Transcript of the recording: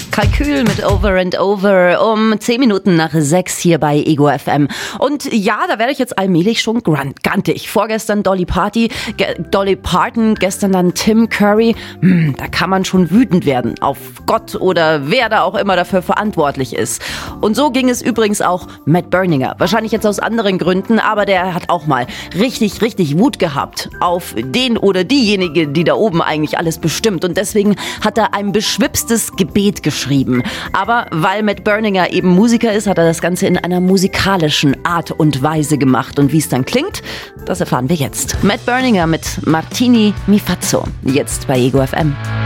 Kalkül mit Over and Over um 10 Minuten nach 6 hier bei Ego FM. Und ja, da werde ich jetzt allmählich schon grantig. Vorgestern Dolly Parton, gestern dann Tim Curry. Da kann man schon wütend werden auf Gott oder wer da auch immer dafür verantwortlich ist. Und so ging es übrigens auch Matt Berninger. Wahrscheinlich jetzt aus anderen Gründen, aber der hat auch mal richtig Wut gehabt auf den oder diejenige, die da oben eigentlich alles bestimmt. Und deswegen hat er ein beschwipstes Gebet geschrieben. Aber weil Matt Berninger eben Musiker ist, hat er das Ganze in einer musikalischen Art und Weise gemacht. Und wie es dann klingt, das erfahren wir jetzt. Matt Berninger mit Martini Mi Fazzo. Jetzt bei Ego FM.